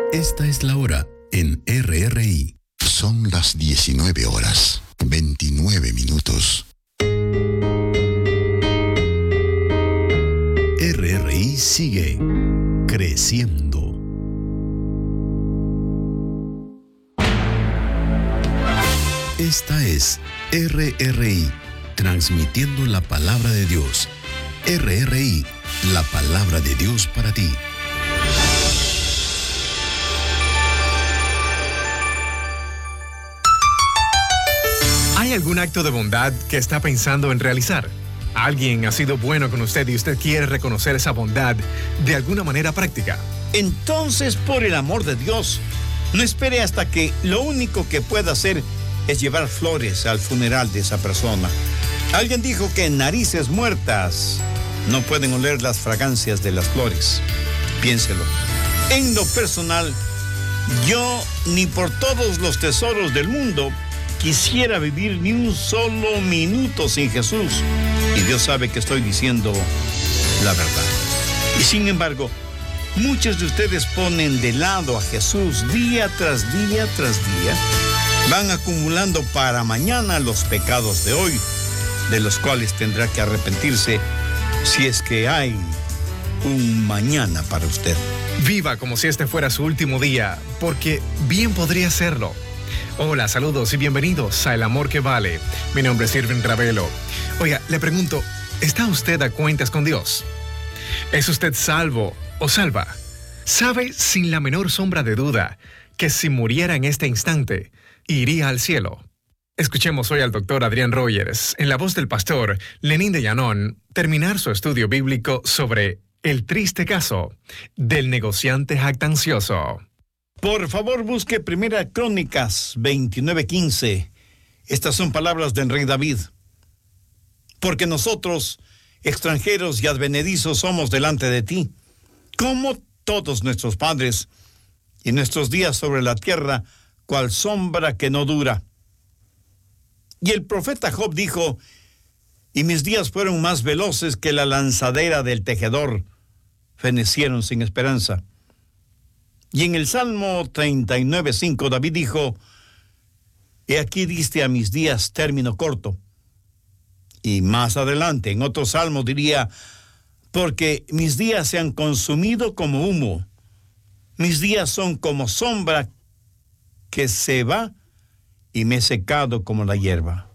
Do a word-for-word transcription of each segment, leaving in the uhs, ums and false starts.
Esta es la hora en R R I. Son las diecinueve horas, veintinueve minutos. R R I sigue creciendo. Esta es R R I, transmitiendo la palabra de Dios. R R I, la palabra de Dios para ti. ¿Hay algún acto de bondad que está pensando en realizar? Alguien ha sido bueno con usted y usted quiere reconocer esa bondad de alguna manera práctica. Entonces, por el amor de Dios, no espere hasta que lo único que pueda hacer es llevar flores al funeral de esa persona. Alguien dijo que narices muertas no pueden oler las fragancias de las flores. Piénselo. En lo personal, yo ni por todos los tesoros del mundo quisiera vivir ni un solo minuto sin Jesús. Y Dios sabe que estoy diciendo la verdad. Y sin embargo, muchos de ustedes ponen de lado a Jesús día tras día tras día. Van acumulando para mañana los pecados de hoy, de los cuales tendrá que arrepentirse si es que hay un mañana para usted. Viva como si este fuera su último día, porque bien podría serlo. Hola, saludos y bienvenidos a El Amor que Vale. Mi nombre es Irvin Ravelo. Oiga, le pregunto, ¿está usted a cuentas con Dios? ¿Es usted salvo o salva? ¿Sabe sin la menor sombra de duda que si muriera en este instante, iría al cielo? Escuchemos hoy al doctor Adrián Rogers, en la voz del pastor Lenín de Llanón, terminar su estudio bíblico sobre el triste caso del negociante jactancioso. Por favor, busque Primera Crónicas veintinueve quince. Estas son palabras del rey David. Porque nosotros, extranjeros y advenedizos, somos delante de ti, como todos nuestros padres, y nuestros días sobre la tierra, cual sombra que no dura. Y el profeta Job dijo, y mis días fueron más veloces que la lanzadera del tejedor, fenecieron sin esperanza. Y en el Salmo treinta y nueve cinco, David dijo, he aquí diste a mis días término corto. Y más adelante, en otro salmo diría, porque mis días se han consumido como humo, mis días son como sombra que se va y me he secado como la hierba.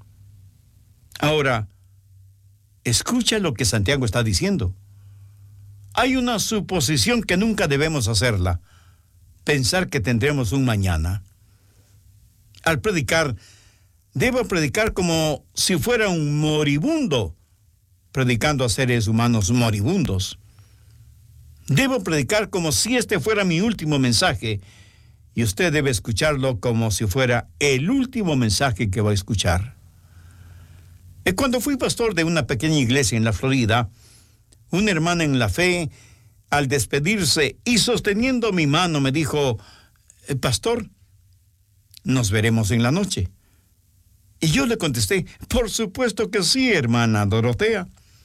Ahora, escucha lo que Santiago está diciendo. Hay una suposición que nunca debemos hacerla, pensar que tendremos un mañana. Al predicar, debo predicar como si fuera un moribundo, predicando a seres humanos moribundos. Debo predicar como si este fuera mi último mensaje, y usted debe escucharlo como si fuera el último mensaje que va a escuchar. Cuando fui pastor de una pequeña iglesia en la Florida, una hermana en la fe, al despedirse y sosteniendo mi mano, me dijo, pastor, ¿nos veremos en la noche? Y yo le contesté, por supuesto que sí, hermana Dorotea.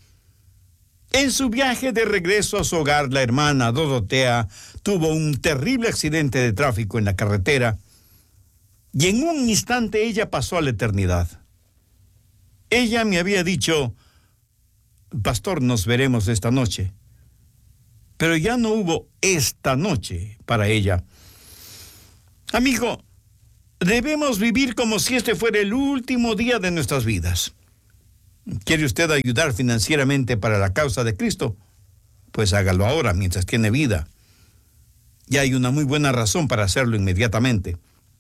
En su viaje de regreso a su hogar, la hermana Dorotea tuvo un terrible accidente de tráfico en la carretera y en un instante ella pasó a la eternidad. Ella me había dicho, pastor, nos veremos esta noche. Pero ya no hubo esta noche para ella. Amigo, debemos vivir como si este fuera el último día de nuestras vidas. ¿Quiere usted ayudar financieramente para la causa de Cristo? Pues hágalo ahora, mientras tiene vida. Y hay una muy buena razón para hacerlo inmediatamente.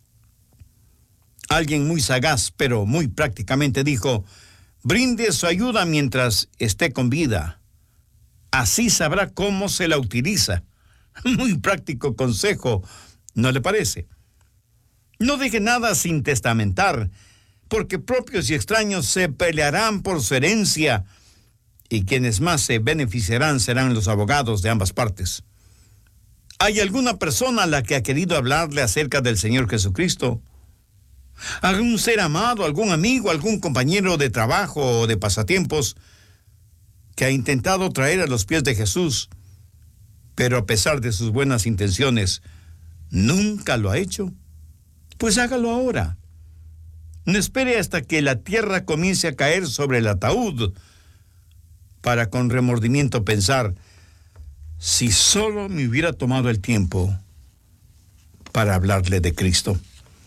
Alguien muy sagaz, pero muy prácticamente dijo, brinde su ayuda mientras esté con vida. Así sabrá cómo se la utiliza. Muy práctico consejo, ¿no le parece? No deje nada sin testamentar, porque propios y extraños se pelearán por su herencia, y quienes más se beneficiarán serán los abogados de ambas partes. ¿Hay alguna persona a la que ha querido hablarle acerca del Señor Jesucristo? ¿Algún ser amado, algún amigo, algún compañero de trabajo o de pasatiempos que ha intentado traer a los pies de Jesús, pero a pesar de sus buenas intenciones, ¿Nunca lo ha hecho? Pues hágalo ahora. No espere hasta que la tierra comience a caer sobre el ataúd para con remordimiento pensar, si solo me hubiera tomado el tiempo para hablarle de Cristo.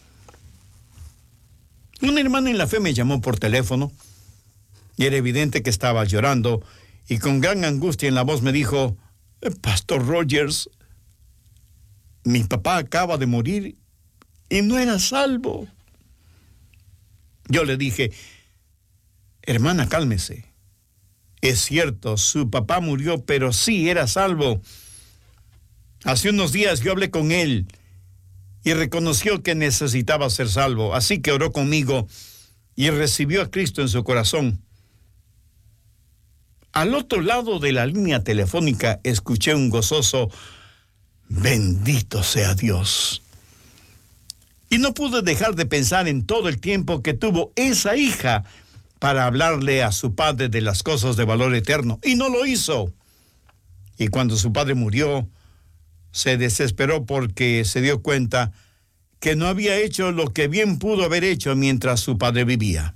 Una hermana en la fe me llamó por teléfono y era evidente que estaba llorando y con gran angustia en la voz me dijo, Pastor Rogers, mi papá acaba de morir y no era salvo. Yo le dije, hermana, cálmese. Es cierto, su papá murió, pero sí era salvo. Hace unos días yo hablé con él y reconoció que necesitaba ser salvo, así que oró conmigo y recibió a Cristo en su corazón. Al otro lado de la línea telefónica escuché un gozoso, bendito sea Dios. Y no pude dejar de pensar en todo el tiempo que tuvo esa hija para hablarle a su padre de las cosas de valor eterno, y no lo hizo. Y cuando su padre murió, se desesperó porque se dio cuenta que no había hecho lo que bien pudo haber hecho mientras su padre vivía.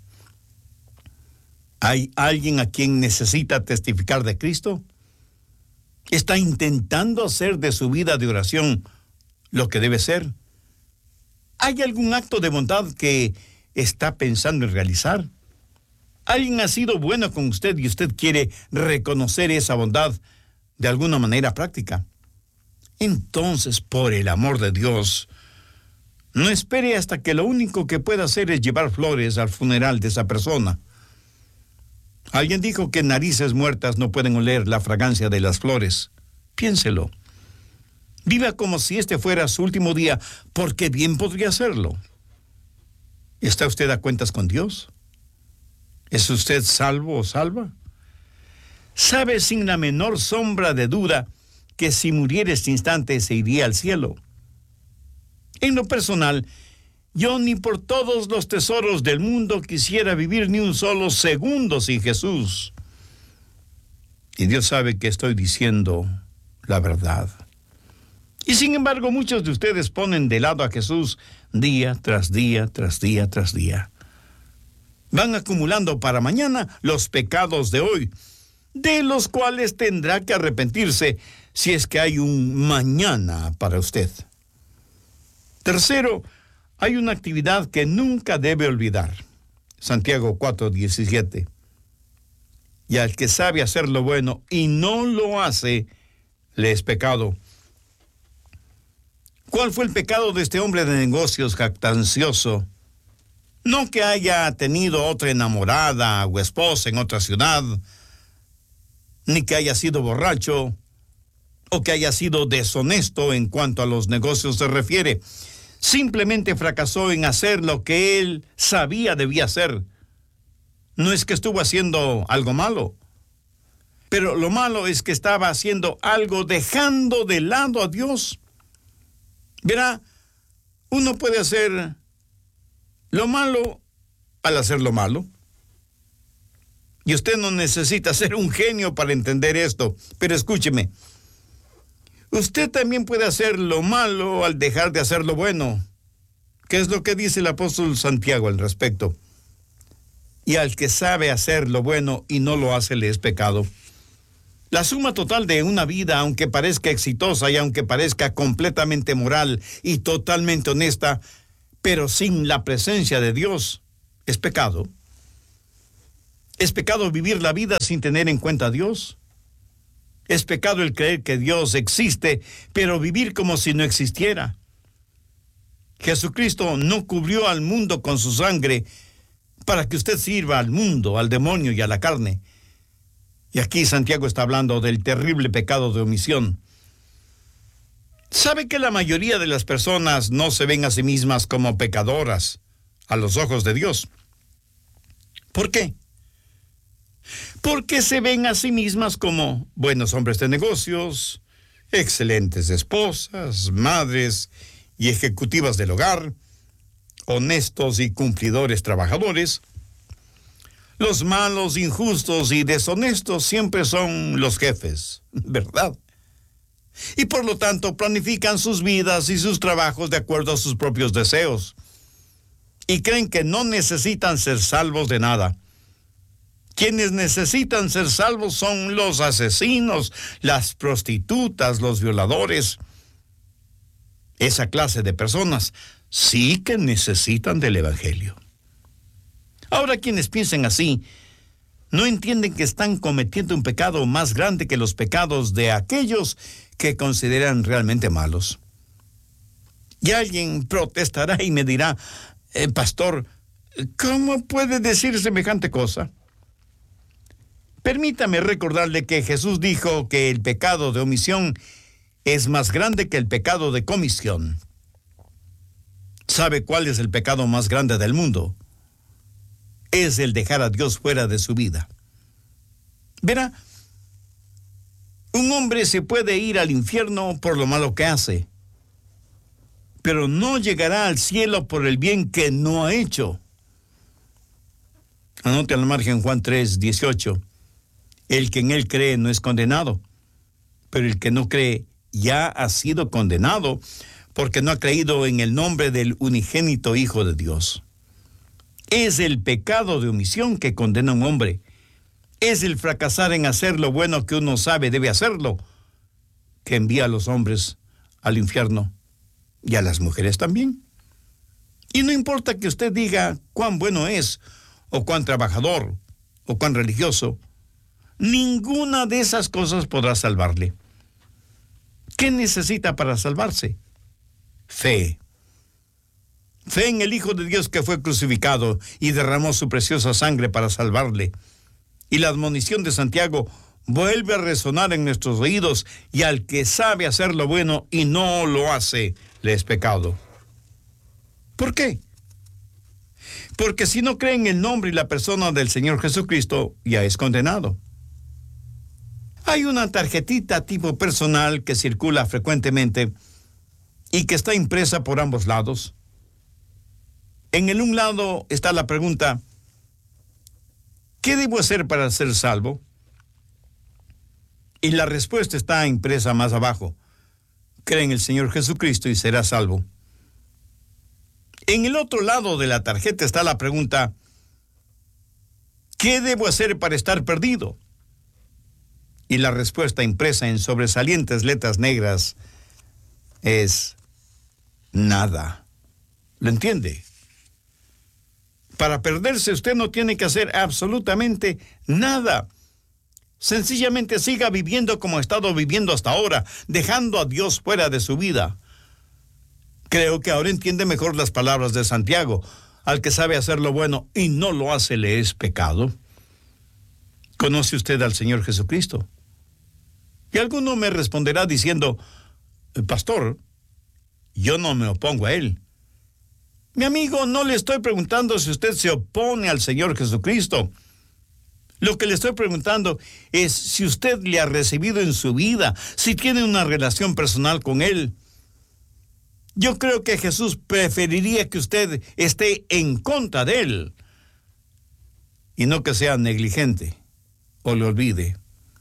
¿Hay alguien a quien necesita testificar de Cristo? ¿Está intentando hacer de su vida de oración lo que debe ser? ¿Hay algún acto de bondad que está pensando en realizar? ¿Alguien ha sido bueno con usted y usted quiere reconocer esa bondad de alguna manera práctica? Entonces, por el amor de Dios, no espere hasta que lo único que pueda hacer es llevar flores al funeral de esa persona. Alguien dijo que narices muertas no pueden oler la fragancia de las flores. Piénselo. Viva como si este fuera su último día, porque bien podría hacerlo. ¿Está usted a cuentas con Dios? ¿Es usted salvo o salva? ¿Sabe sin la menor sombra de duda que si muriera este instante se iría al cielo? En lo personal, yo ni por todos los tesoros del mundo quisiera vivir ni un solo segundo sin Jesús. Y Dios sabe que estoy diciendo la verdad. Y sin embargo, muchos de ustedes ponen de lado a Jesús día tras día, tras día, tras día. Van acumulando para mañana los pecados de hoy, de los cuales tendrá que arrepentirse si es que hay un mañana para usted. Tercero, hay una actividad que nunca debe olvidar. Santiago cuatro diecisiete. Y al que sabe hacer lo bueno y no lo hace, le es pecado. ¿Cuál fue el pecado de este hombre de negocios jactancioso? No que haya tenido otra enamorada o esposa en otra ciudad, ni que haya sido borracho, o que haya sido deshonesto en cuanto a los negocios se refiere. Simplemente fracasó en hacer lo que él sabía debía hacer. No es que estuvo haciendo algo malo, pero lo malo es que estaba haciendo algo dejando de lado a Dios. Verá, uno puede hacer lo malo al hacer lo malo. Y usted no necesita ser un genio para entender esto, pero escúcheme. Usted también puede hacer lo malo al dejar de hacer lo bueno. ¿Qué es lo que dice el apóstol Santiago al respecto? Y al que sabe hacer lo bueno y no lo hace, le es pecado. La suma total de una vida, aunque parezca exitosa y aunque parezca completamente moral y totalmente honesta, pero sin la presencia de Dios, es pecado. ¿Es pecado vivir la vida sin tener en cuenta a Dios? Es pecado el creer que Dios existe, pero vivir como si no existiera. Jesucristo no cubrió al mundo con su sangre para que usted sirva al mundo, al demonio y a la carne. Y aquí Santiago está hablando del terrible pecado de omisión. ¿Sabe que la mayoría de las personas no se ven a sí mismas como pecadoras a los ojos de Dios? ¿Por qué? Porque se ven a sí mismas como buenos hombres de negocios, excelentes esposas, madres y ejecutivas del hogar, honestos y cumplidores trabajadores. Los malos, injustos y deshonestos siempre son los jefes, ¿verdad? y por lo tanto planifican sus vidas y sus trabajos de acuerdo a sus propios deseos. Y creen que no necesitan ser salvos de nada. Quienes necesitan ser salvos son los asesinos, las prostitutas, los violadores. Esa clase de personas sí que necesitan del Evangelio. Ahora, quienes piensen así, no entienden que están cometiendo un pecado más grande que los pecados de aquellos que consideran realmente malos. Y alguien protestará y me dirá, eh, pastor, ¿cómo puede decir semejante cosa? Permítame recordarle que Jesús dijo que el pecado de omisión es más grande que el pecado de comisión. ¿Sabe cuál es el pecado más grande del mundo? Es el dejar a Dios fuera de su vida. Verá, un hombre se puede ir al infierno por lo malo que hace, pero no llegará al cielo por el bien que no ha hecho. Anote al margen Juan tres, dieciocho. El que en él cree no es condenado, pero el que no cree ya ha sido condenado porque no ha creído en el nombre del unigénito Hijo de Dios. Es el pecado de omisión que condena a un hombre. Es el fracasar en hacer lo bueno que uno sabe debe hacerlo, que envía a los hombres al infierno y a las mujeres también. Y no importa que usted diga cuán bueno es, o cuán trabajador, o cuán religioso, ninguna de esas cosas podrá salvarle. ¿Qué necesita para salvarse? Fe. Fe en el Hijo de Dios que fue crucificado y derramó su preciosa sangre para salvarle. Y la admonición de Santiago vuelve a resonar en nuestros oídos, y al que sabe hacer lo bueno y no lo hace, le es pecado. ¿Por qué? Porque si no cree en el nombre y la persona del Señor Jesucristo, ya es condenado. Hay una tarjetita tipo personal que circula frecuentemente y que está impresa por ambos lados. En el un lado está la pregunta, ¿qué debo hacer para ser salvo? Y la respuesta está impresa más abajo. Cree en el Señor Jesucristo y será salvo. En el otro lado de la tarjeta está la pregunta, ¿qué debo hacer para estar perdido? Y la respuesta impresa en sobresalientes letras negras es nada. ¿Lo entiende? Para perderse usted no tiene que hacer absolutamente nada. Sencillamente siga viviendo como ha estado viviendo hasta ahora, dejando a Dios fuera de su vida. Creo que ahora entiende mejor las palabras de Santiago. Al que sabe hacer lo bueno y no lo hace, le es pecado. ¿Conoce usted al Señor Jesucristo? Y alguno me responderá diciendo, pastor, yo no me opongo a él. Mi amigo, no le estoy preguntando si usted se opone al Señor Jesucristo. Lo que le estoy preguntando es si usted le ha recibido en su vida, si tiene una relación personal con él. Yo creo que Jesús preferiría que usted esté en contra de él y no que sea negligente o le olvide.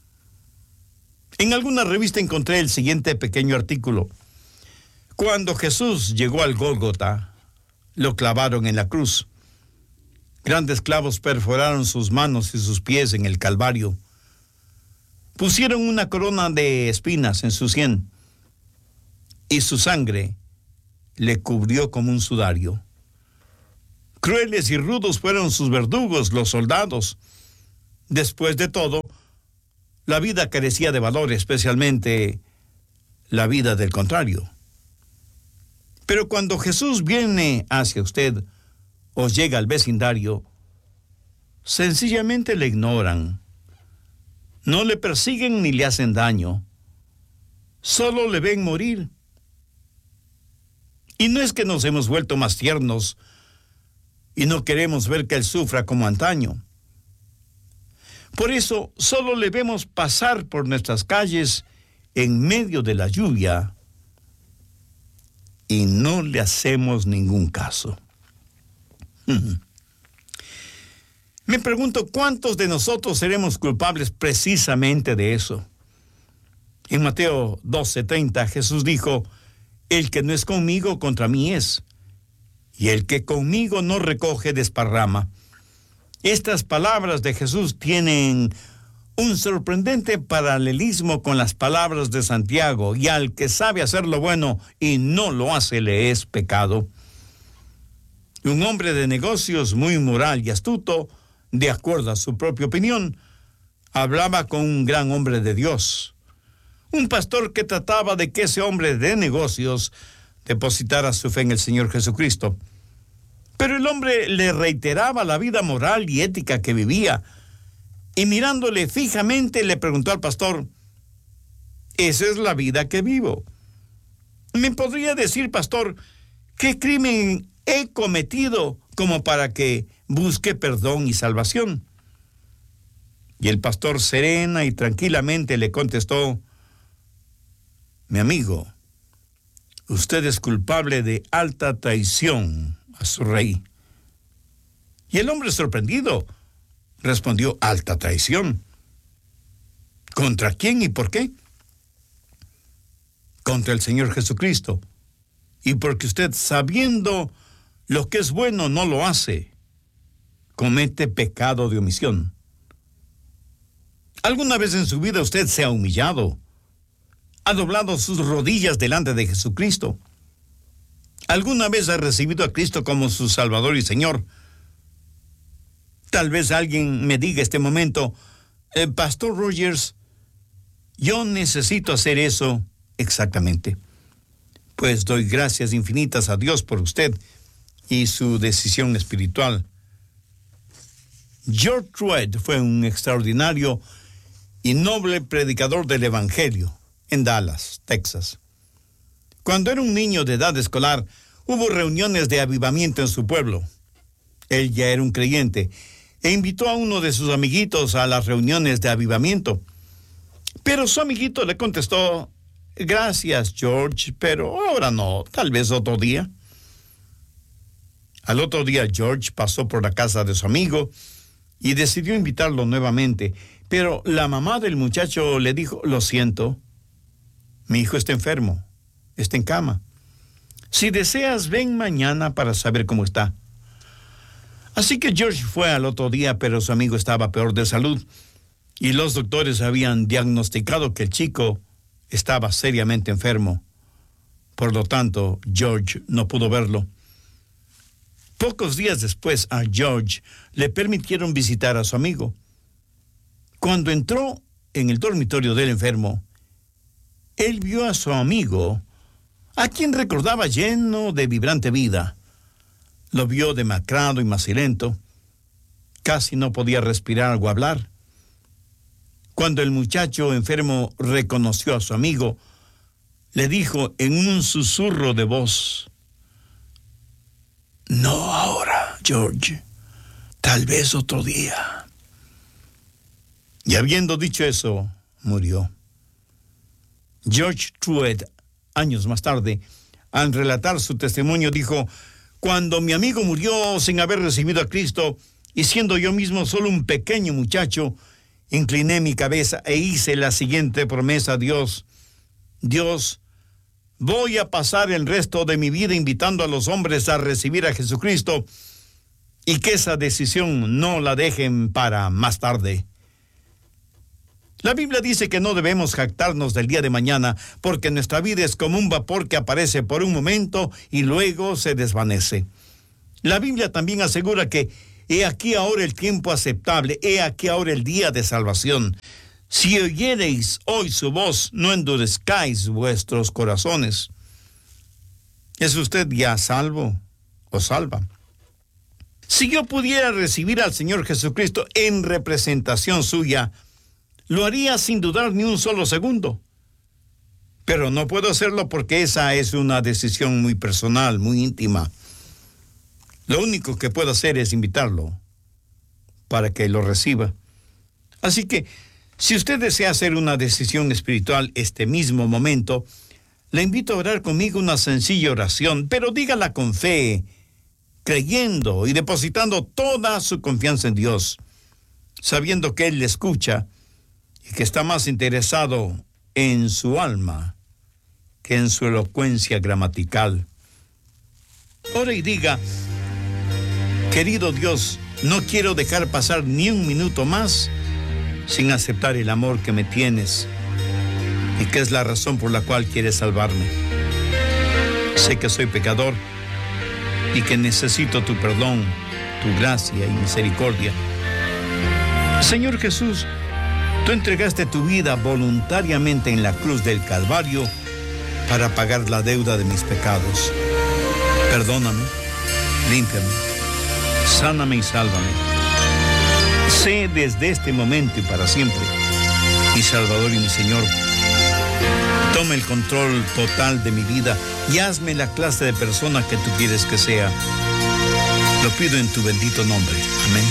En alguna revista encontré el siguiente pequeño artículo. Cuando Jesús llegó al Gólgota, lo clavaron en la cruz. Grandes clavos perforaron sus manos y sus pies en el Calvario. Pusieron una corona de espinas en su sien y su sangre le cubrió como un sudario. Crueles y rudos fueron sus verdugos, los soldados. Después de todo, la vida carecía de valor, especialmente la vida del contrario. Pero cuando Jesús viene hacia usted o llega al vecindario, sencillamente le ignoran. No le persiguen ni le hacen daño. Solo le ven morir. Y no es que nos hemos vuelto más tiernos y no queremos ver que él sufra como antaño. Por eso solo le vemos pasar por nuestras calles en medio de la lluvia y no le hacemos ningún caso. Me pregunto, ¿cuántos de nosotros seremos culpables precisamente de eso? En Mateo doce treinta, Jesús dijo: el que no es conmigo, contra mí es, y el que conmigo no recoge, desparrama. Estas palabras de Jesús tienen un sorprendente paralelismo con las palabras de Santiago: y al que sabe hacer lo bueno y no lo hace, le es pecado. Un hombre de negocios muy moral y astuto, de acuerdo a su propia opinión, hablaba con un gran hombre de Dios, un pastor que trataba de que ese hombre de negocios depositara su fe en el Señor Jesucristo. Pero el hombre le reiteraba la vida moral y ética que vivía, y mirándole fijamente le preguntó al pastor: ¿esa es la vida que vivo? ¿Me podría decir, pastor, qué crimen he cometido como para que busque perdón y salvación? Y el pastor serena y tranquilamente le contestó: mi amigo, usted es culpable de alta traición a su rey. Y el hombre, sorprendido, respondió: ¿alta traición? ¿Contra quién y por qué? Contra el Señor Jesucristo. Y porque usted, sabiendo lo que es bueno, no lo hace, comete pecado de omisión. ¿Alguna vez en su vida usted se ha humillado? ¿Ha doblado sus rodillas delante de Jesucristo? ¿Alguna vez ha recibido a Cristo como su Salvador y Señor? Tal vez alguien me diga este momento: eh, Pastor Rogers, yo necesito hacer eso exactamente. Pues doy gracias infinitas a Dios por usted y su decisión espiritual. George Truett fue un extraordinario y noble predicador del Evangelio en Dallas, Texas. Cuando era un niño de edad escolar, hubo reuniones de avivamiento en su pueblo. Él ya era un creyente e invitó a uno de sus amiguitos a las reuniones de avivamiento. Pero su amiguito le contestó: gracias, George, pero ahora no, tal vez otro día. Al otro día, George pasó por la casa de su amigo y decidió invitarlo nuevamente, pero la mamá del muchacho le dijo: lo siento, mi hijo está enfermo, está en cama. Si deseas, ven mañana para saber cómo está. Así que George fue al otro día, pero su amigo estaba peor de salud, y los doctores habían diagnosticado que el chico estaba seriamente enfermo. Por lo tanto, George no pudo verlo. Pocos días después, a George le permitieron visitar a su amigo. Cuando entró en el dormitorio del enfermo, él vio a su amigo, a quien recordaba lleno de vibrante vida. Lo vio demacrado y macilento. Casi no podía respirar o hablar. Cuando el muchacho enfermo reconoció a su amigo, le dijo en un susurro de voz: no ahora, George, tal vez otro día. Y habiendo dicho eso, murió. George Truett, años más tarde, al relatar su testimonio, dijo: cuando mi amigo murió sin haber recibido a Cristo, y siendo yo mismo solo un pequeño muchacho, incliné mi cabeza e hice la siguiente promesa a Dios: Dios, voy a pasar el resto de mi vida invitando a los hombres a recibir a Jesucristo, y que esa decisión no la dejen para más tarde. La Biblia dice que no debemos jactarnos del día de mañana, porque nuestra vida es como un vapor que aparece por un momento y luego se desvanece. La Biblia también asegura que he aquí ahora el tiempo aceptable, he aquí ahora el día de salvación. Si oyereis hoy su voz, no endurezcáis vuestros corazones. ¿Es usted ya salvo o salva? Si yo pudiera recibir al Señor Jesucristo en representación suya, lo haría sin dudar ni un solo segundo. Pero no puedo hacerlo porque esa es una decisión muy personal, muy íntima. Lo único que puedo hacer es invitarlo para que lo reciba. Así que, si usted desea hacer una decisión espiritual este mismo momento, le invito a orar conmigo una sencilla oración, pero dígala con fe, creyendo y depositando toda su confianza en Dios, sabiendo que Él le escucha y que está más interesado en su alma que en su elocuencia gramatical. Ora y diga: querido Dios, no quiero dejar pasar ni un minuto más sin aceptar el amor que me tienes y que es la razón por la cual quieres salvarme. Sé que soy pecador y que necesito tu perdón, tu gracia y misericordia. Señor Jesús, tú entregaste tu vida voluntariamente en la cruz del Calvario para pagar la deuda de mis pecados. Perdóname, límpiame, sáname y sálvame. Sé desde este momento y para siempre mi Salvador y mi Señor. Toma el control total de mi vida y hazme la clase de persona que tú quieres que sea. Lo pido en tu bendito nombre. Amén.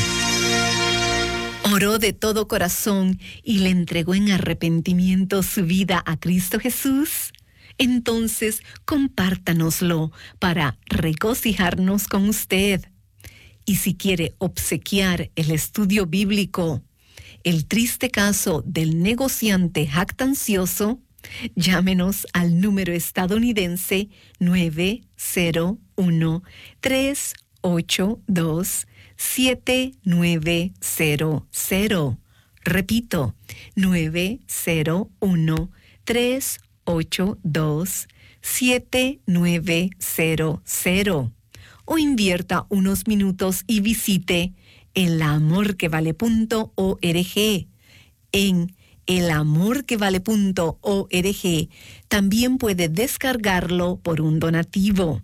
Oró de todo corazón y le entregó en arrepentimiento su vida a Cristo Jesús. Entonces, compártanoslo para regocijarnos con usted. Y si quiere obsequiar el estudio bíblico, El triste caso del negociante jactancioso, llámenos al número estadounidense nueve cero uno, tres ocho dos, siete nueve cero cero. Repito, nueve cero uno, tres ocho dos, siete nueve cero cero. O invierta unos minutos y visite el amor que vale punto org. En el amor que vale punto org también puede descargarlo por un donativo.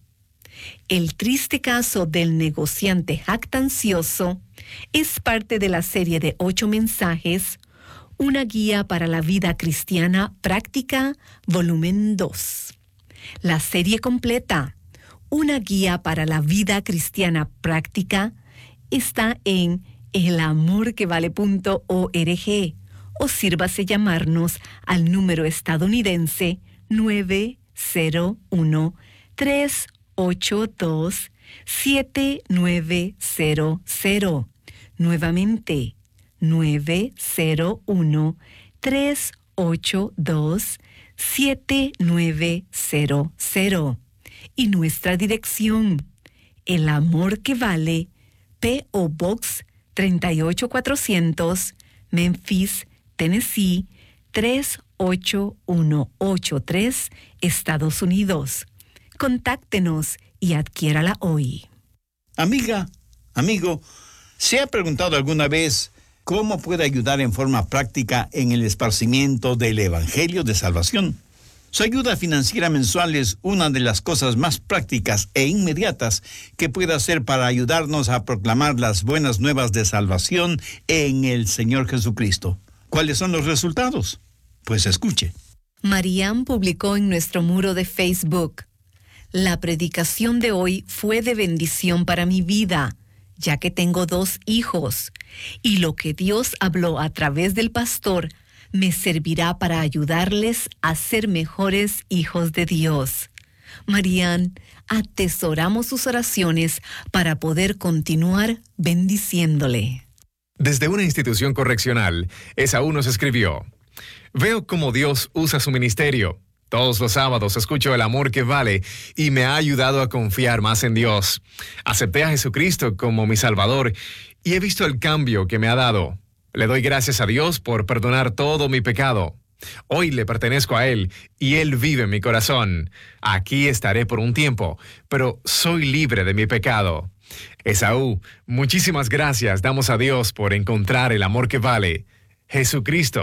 El triste caso del negociante jactancioso es parte de la serie de ocho mensajes, Una guía para la vida cristiana práctica, volumen dos. La serie completa, Una guía para la vida cristiana práctica, está en el amor que vale punto org o sírvase llamarnos al número estadounidense nueve cero uno, tres ocho dos, siete nueve cero cero. Nuevamente, nueve cero uno, tres ocho dos, siete nueve cero cero. Y nuestra dirección, El Amor que Vale, P O Box tres ocho cuatrocientos, Memphis, Tennessee tres ocho uno ocho tres, Estados Unidos. Contáctenos y adquiérala hoy. Amiga, amigo, ¿se ha preguntado alguna vez cómo puede ayudar en forma práctica en el esparcimiento del Evangelio de Salvación? Su ayuda financiera mensual es una de las cosas más prácticas e inmediatas que puede hacer para ayudarnos a proclamar las buenas nuevas de salvación en el Señor Jesucristo. ¿Cuáles son los resultados? Pues escuche. Marian publicó en nuestro muro de Facebook: la predicación de hoy fue de bendición para mi vida, ya que tengo dos hijos, y lo que Dios habló a través del pastor me servirá para ayudarles a ser mejores hijos de Dios. Marian, atesoramos sus oraciones para poder continuar bendiciéndole. Desde una institución correccional, Esaú nos escribió: veo cómo Dios usa su ministerio. Todos los sábados escucho El Amor que Vale y me ha ayudado a confiar más en Dios. Acepté a Jesucristo como mi Salvador y he visto el cambio que me ha dado. Le doy gracias a Dios por perdonar todo mi pecado. Hoy le pertenezco a Él y Él vive en mi corazón. Aquí estaré por un tiempo, pero soy libre de mi pecado. Esaú, muchísimas gracias damos a Dios por encontrar el amor que vale. Jesucristo